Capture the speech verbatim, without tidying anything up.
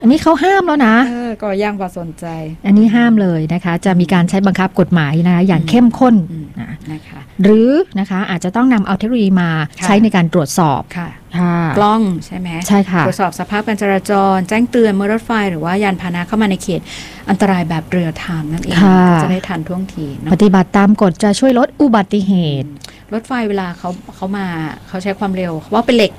อันนี้เขาห้ามแล้วนะเออก็ยังพอสนใจอันนี้ห้ามเลยนะคะจะมีการใช้บังคับกฎหมายนะคะอย่างเข้มข้นนะนะคะหรือนะคะอาจจะต้องนำเอาเทคโนโลยีมาใช้ในการตรวจสอบกล้องใช่ไหมใช่ค่ะตรวจสอบสภาพการจราจรแจ้งเตือนเมื่อรถไฟหรือว่ายานพาหนะเข้ามาในเขตอันตรายแบบเรียลไทม์นั่นเองจะได้ทันท่วงทีปฏิบัติตามกฎจะช่วยลดอุบัติเหตุรถไฟเวลาเขาเขามาเขาใช้ความเร็วว่าเป็นเหล็ก